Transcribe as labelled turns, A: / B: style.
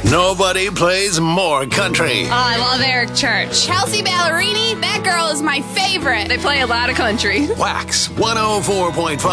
A: Nobody plays more country.
B: Oh, I love Eric Church.
C: Kelsey Ballerini, that girl is my favorite.
B: They play a lot of country.
A: Wax 104.5.